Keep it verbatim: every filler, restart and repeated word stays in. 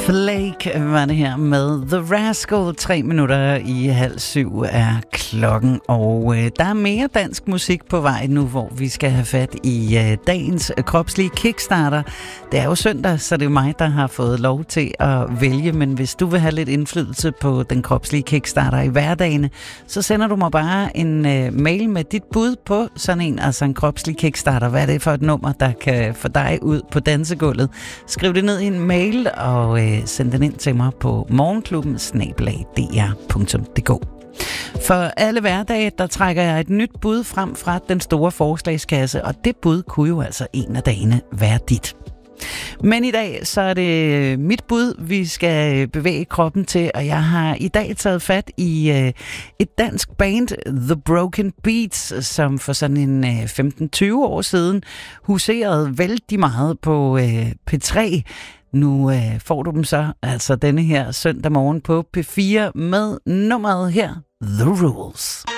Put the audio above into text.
Flake var det her med The Rascal. Tre minutter i halv syv er klokken, og øh, der er mere dansk musik på vej nu, hvor vi skal have fat i øh, dagens kropslige kickstarter. Det er jo søndag, så det er mig, der har fået lov til at vælge, men hvis du vil have lidt indflydelse på den kropslige kickstarter i hverdagen, så sender du mig bare en øh, mail med dit bud på sådan en, altså en kropslig kickstarter. Hvad er det for et nummer, der kan få dig ud på dansegulvet? Skriv det ned i en mail, og øh, send den ind til mig på morgenklubben bindestreg d r punktum d k. For alle hverdage, der trækker jeg et nyt bud frem fra den store forslagskasse, og det bud kunne jo altså en af dagene være dit. Men i dag, så er det mit bud, vi skal bevæge kroppen til, og jeg har i dag taget fat i øh, et dansk band, The Broken Beats, som for sådan en øh, femten til tyve år siden huserede vældig meget på øh, P tre. Nu øh, får du dem så altså denne her søndag morgen på P fire med nummeret her, The Rules.